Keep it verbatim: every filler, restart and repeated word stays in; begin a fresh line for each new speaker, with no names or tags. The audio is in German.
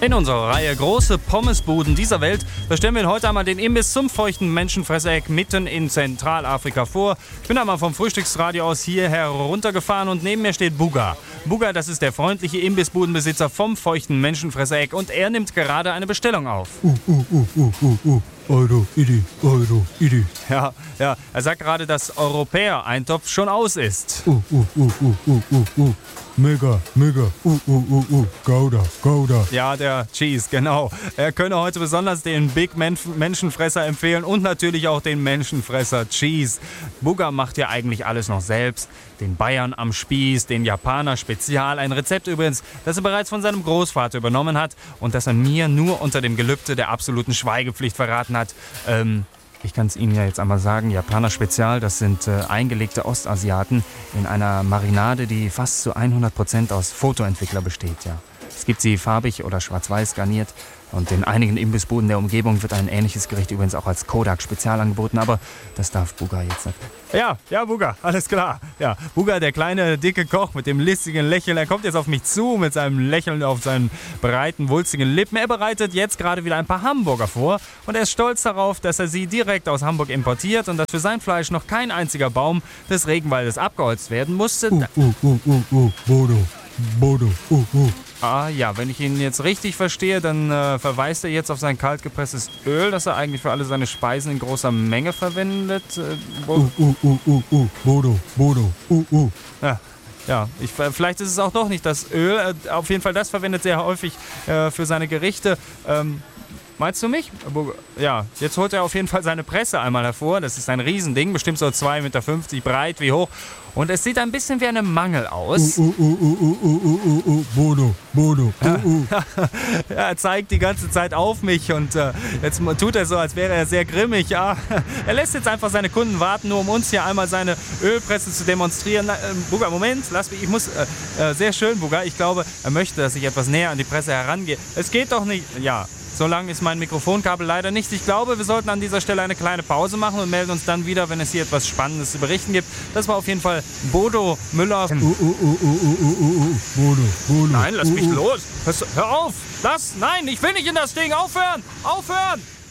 In unserer Reihe Große Pommesbuden dieser Welt, da stellen wir Ihnen heute einmal den Imbiss zum feuchten Menschenfresseck mitten in Zentralafrika vor. Ich bin einmal vom Frühstücksradio aus hier heruntergefahren und neben mir steht Buga. Buga, das ist der freundliche Imbissbudenbesitzer vom feuchten Menschenfresseck und er nimmt gerade eine Bestellung auf.
Uh, uh, uh, uh, uh, uh. Euro, Idi, Euro, Idi.
Ja, ja, er sagt gerade, dass Europäer-Eintopf schon aus ist.
Uh, uh, uh, uh, uh, uh, uh. Mega, mega, uh, uh, uh, uh. Gouda, Gouda.
Ja, der Cheese, genau. Er könne heute besonders den Big Men- Menschenfresser empfehlen und natürlich auch den Menschenfresser Cheese. Buga macht ja eigentlich alles noch selbst. Den Bayern am Spieß, den Japaner Spezial. Ein Rezept übrigens, das er bereits von seinem Großvater übernommen hat und das er mir nur unter dem Gelübde der absoluten Schweigepflicht verraten hat. Ähm, ich kann es Ihnen ja jetzt einmal sagen, Japaner Spezial, das sind äh, eingelegte Ostasiaten in einer Marinade, die fast zu hundert Prozent aus Fotoentwickler besteht, ja. Es gibt sie farbig oder schwarz-weiß garniert und in einigen Imbissbuden der Umgebung wird ein ähnliches Gericht übrigens auch als Kodak-Spezial angeboten, aber das darf Buga jetzt nicht. Ja, ja, Buga, alles klar. Ja, Buga, der kleine, dicke Koch mit dem listigen Lächeln, er kommt jetzt auf mich zu mit seinem Lächeln auf seinen breiten, wulstigen Lippen. Er bereitet jetzt gerade wieder ein paar Hamburger vor und er ist stolz darauf, dass er sie direkt aus Hamburg importiert und dass für sein Fleisch noch kein einziger Baum des Regenwaldes abgeholzt werden musste.
Uh, uh, uh, uh, uh. Bodo, Bodo, uh, uh.
Ah ja, wenn ich ihn jetzt richtig verstehe, dann äh, verweist er jetzt auf sein kaltgepresstes Öl, das er eigentlich für alle seine Speisen in großer Menge verwendet. Äh,
Uh, uh, uh, uh, uh. Bodo, Bodo, uh, uh.
ja, ja ich, vielleicht ist es auch doch nicht das Öl. Äh, auf jeden Fall, das verwendet er häufig äh, für seine Gerichte. Ähm, Meinst du mich? Ja, jetzt holt er auf jeden Fall seine Presse einmal hervor. Das ist ein Riesending, bestimmt so zwei Meter fünfzig breit, wie hoch. Und es sieht ein bisschen wie eine Mangel aus.
Uh, uh, uh, uh, uh, uh, uh, uh. Bodo, Bodo, uh, uh.
Ja, er zeigt die ganze Zeit auf mich und äh, jetzt tut er so, als wäre er sehr grimmig. Ja, er lässt jetzt einfach seine Kunden warten, nur um uns hier einmal seine Ölpresse zu demonstrieren. Na, äh, Buga, Moment, lass mich, ich muss, äh, äh, sehr schön, Buga. Ich glaube, er möchte, dass ich etwas näher an die Presse herangehe. Es geht doch nicht, ja. So lang ist mein Mikrofonkabel leider nicht. Ich glaube, wir sollten an dieser Stelle eine kleine Pause machen und melden uns dann wieder, wenn es hier etwas Spannendes zu berichten gibt. Das war auf jeden Fall Bodo Müller.
Uh, uh, uh, uh, uh, uh, uh. Bodo, Bodo.
Nein, lass
uh,
mich
uh.
los. Hör, hör auf. Lass. Nein, ich will nicht in das Ding. Aufhören. Aufhören.